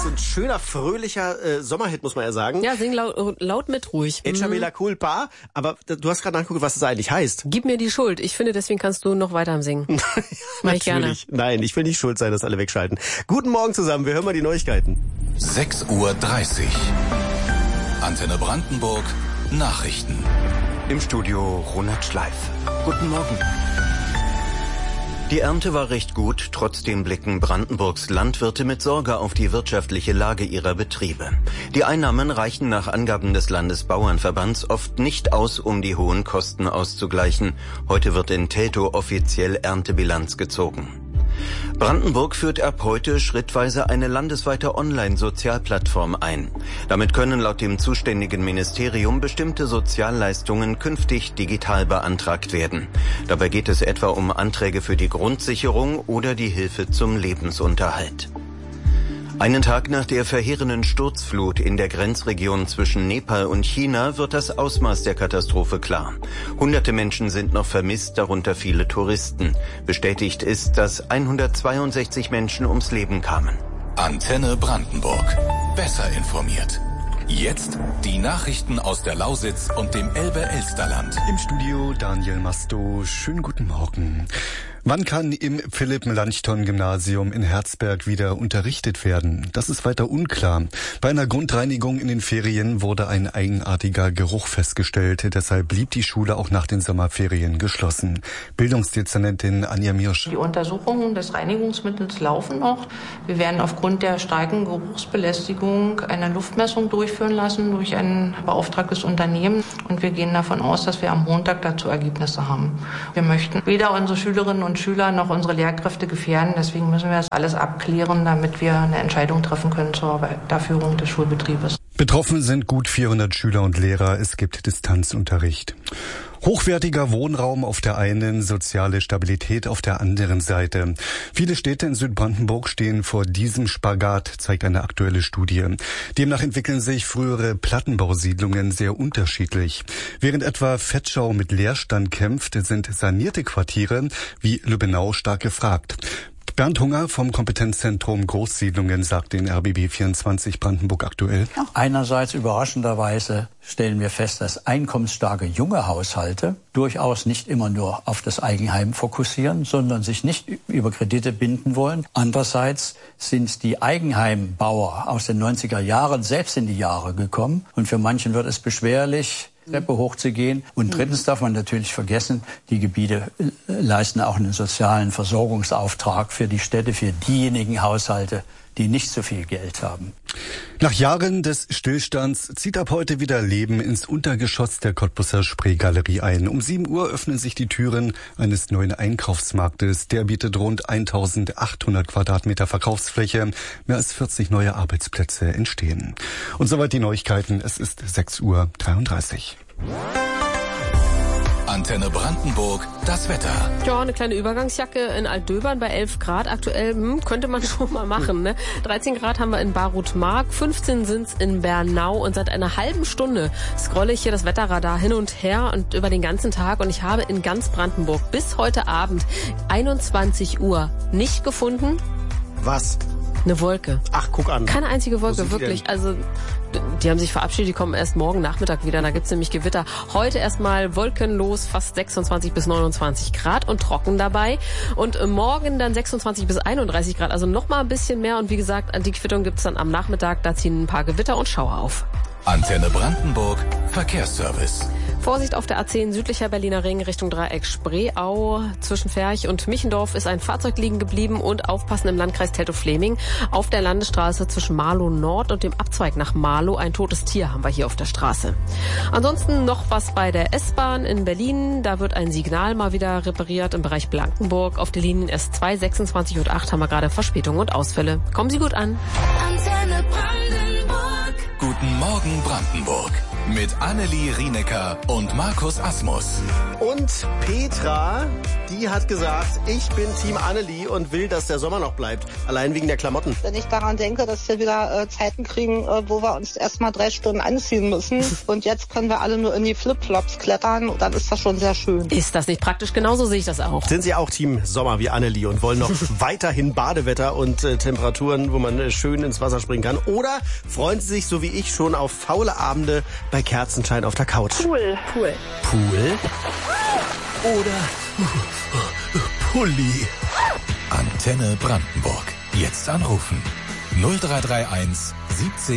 ist ein schöner, fröhlicher Sommerhit, muss man ja sagen. Ja, sing laut mit, ruhig. Echa me la culpa, aber du hast gerade nachgeguckt, was das eigentlich heißt. Gib mir die Schuld. Ich finde, deswegen kannst du noch weiter singen. Mach ich gerne. Nein, ich will nicht schuld sein, dass alle wegschalten. Guten Morgen zusammen, wir hören mal die Neuigkeiten. 6:30 Uhr. Antenne Brandenburg, Nachrichten. Im Studio Ronald Schleif. Guten Morgen. Die Ernte war recht gut, trotzdem blicken Brandenburgs Landwirte mit Sorge auf die wirtschaftliche Lage ihrer Betriebe. Die Einnahmen reichen nach Angaben des Landesbauernverbands oft nicht aus, um die hohen Kosten auszugleichen. Heute wird in Teltow offiziell Erntebilanz gezogen. Brandenburg führt ab heute schrittweise eine landesweite Online-Sozialplattform ein. Damit können laut dem zuständigen Ministerium bestimmte Sozialleistungen künftig digital beantragt werden. Dabei geht es etwa um Anträge für die Grundsicherung oder die Hilfe zum Lebensunterhalt. Einen Tag nach der verheerenden Sturzflut in der Grenzregion zwischen Nepal und China wird das Ausmaß der Katastrophe klar. Hunderte Menschen sind noch vermisst, darunter viele Touristen. Bestätigt ist, dass 162 Menschen ums Leben kamen. Antenne Brandenburg. Besser informiert. Jetzt die Nachrichten aus der Lausitz und dem Elbe-Elsterland. Im Studio Daniel Masto. Schönen guten Morgen. Wann kann im Philipp-Melanchthon-Gymnasium in Herzberg wieder unterrichtet werden? Das ist weiter unklar. Bei einer Grundreinigung in den Ferien wurde ein eigenartiger Geruch festgestellt. Deshalb blieb die Schule auch nach den Sommerferien geschlossen. Bildungsdezernentin Anja Mirsch. Die Untersuchungen des Reinigungsmittels laufen noch. Wir werden aufgrund der starken Geruchsbelästigung eine Luftmessung durchführen lassen durch ein beauftragtes Unternehmen. Und wir gehen davon aus, dass wir am Montag dazu Ergebnisse haben. Wir möchten weder unsere Schülerinnen und Schüler noch unsere Lehrkräfte gefährden. Deswegen müssen wir das alles abklären, damit wir eine Entscheidung treffen können zur Weiterführung des Schulbetriebes. Betroffen sind gut 400 Schüler und Lehrer. Es gibt Distanzunterricht. Hochwertiger Wohnraum auf der einen, soziale Stabilität auf der anderen Seite. Viele Städte in Südbrandenburg stehen vor diesem Spagat, zeigt eine aktuelle Studie. Demnach entwickeln sich frühere Plattenbausiedlungen sehr unterschiedlich. Während etwa Vetschau mit Leerstand kämpft, sind sanierte Quartiere wie Lübbenau stark gefragt. Bernd Hunger vom Kompetenzzentrum Großsiedlungen sagt den RBB24 Brandenburg aktuell. Einerseits überraschenderweise stellen wir fest, dass einkommensstarke junge Haushalte durchaus nicht immer nur auf das Eigenheim fokussieren, sondern sich nicht über Kredite binden wollen. Andererseits sind die Eigenheimbauer aus den 90er Jahren selbst in die Jahre gekommen und für manchen wird es beschwerlich, Treppe hochzugehen. Und drittens darf man natürlich vergessen, die Gebiete leisten auch einen sozialen Versorgungsauftrag für die Städte, für diejenigen Haushalte, die nicht so viel Geld haben. Nach Jahren des Stillstands zieht ab heute wieder Leben ins Untergeschoss der Cottbuser Spreegalerie ein. Um 7 Uhr öffnen sich die Türen eines neuen Einkaufsmarktes. Der bietet rund 1800 Quadratmeter Verkaufsfläche. Mehr als 40 neue Arbeitsplätze entstehen. Und soweit die Neuigkeiten. Es ist 6:33 Uhr. Antenne Brandenburg, das Wetter. Ja, eine kleine Übergangsjacke in Altdöbern bei 11 Grad. Aktuell könnte man schon mal machen. Ne? 13 Grad haben wir in Barut-Mark, 15 sind's in Bernau und seit einer halben Stunde scrolle ich hier das Wetterradar hin und her und über den ganzen Tag und ich habe in ganz Brandenburg bis heute Abend 21 Uhr nicht gefunden. Was? Eine Wolke. Ach, guck an. Keine einzige Wolke, wirklich. Also die haben sich verabschiedet, die kommen erst morgen Nachmittag wieder. Da gibt's nämlich Gewitter. Heute erstmal wolkenlos, fast 26 bis 29 Grad und trocken dabei. Und morgen dann 26 bis 31 Grad, also noch mal ein bisschen mehr. Und wie gesagt, die Quittung gibt's dann am Nachmittag. Da ziehen ein paar Gewitter und Schauer auf. Antenne Brandenburg, Verkehrsservice. Vorsicht auf der A10 südlicher Berliner Ring Richtung Dreieck Spreeau. Zwischen Ferch und Michendorf ist ein Fahrzeug liegen geblieben und aufpassen im Landkreis Teltow-Fläming. Auf der Landesstraße zwischen Marlow Nord und dem Abzweig nach Marlow. Ein totes Tier haben wir hier auf der Straße. Ansonsten noch was bei der S-Bahn in Berlin. Da wird ein Signal mal wieder repariert im Bereich Blankenburg. Auf der Linien S2, 26 und 8 haben wir gerade Verspätungen und Ausfälle. Kommen Sie gut an. Guten Morgen Brandenburg. Mit Annelie Rienecker und Markus Asmus. Und Petra, die hat gesagt, ich bin Team Annelie und will, dass der Sommer noch bleibt. Allein wegen der Klamotten. Wenn ich daran denke, dass wir wieder Zeiten kriegen, wo wir uns erstmal 3 Stunden anziehen müssen und jetzt können wir alle nur in die Flipflops klettern, dann ist das schon sehr schön. Ist das nicht praktisch? Genauso sehe ich das auch. Sind Sie auch Team Sommer wie Annelie und wollen noch weiterhin Badewetter und Temperaturen, wo man schön ins Wasser springen kann? Oder freuen Sie sich, so wie ich, schon auf faule Abende bei Kerzenschein auf der Couch? Pool. Pool? Oder Pulli? Antenne Brandenburg. Jetzt anrufen. 0331 17